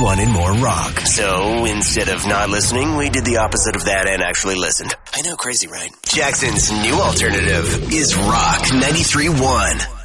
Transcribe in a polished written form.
wanted more rock. So instead of not listening, we did the opposite of that and actually listened. I know, crazy, right? Jackson's new alternative is Rock 93.1.